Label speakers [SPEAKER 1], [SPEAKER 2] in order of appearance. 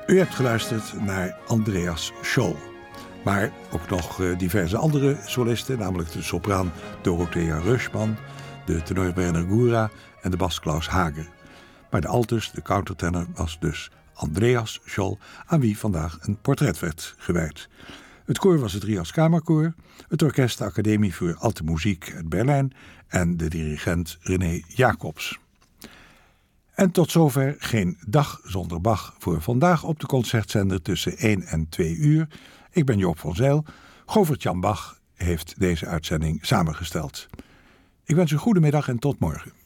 [SPEAKER 1] U hebt geluisterd naar Andreas Scholl. Maar ook nog diverse andere solisten, namelijk de sopraan Dorothea Röschmann, de tenor Werner Gura en de bas Klaus Hager. Maar de altus, de countertenor, was dus Andreas Scholl, aan wie vandaag een portret werd gewijd. Het koor was het Rias Kamerkoor, het orkest de Academie voor Alte Muziek uit Berlijn en de dirigent René Jacobs. En tot zover geen dag zonder Bach voor vandaag op de concertzender tussen 1 en 2 uur. Ik ben Joop van Zijl. Govert-Jan Bach heeft deze uitzending samengesteld. Ik wens u een goede middag en tot morgen.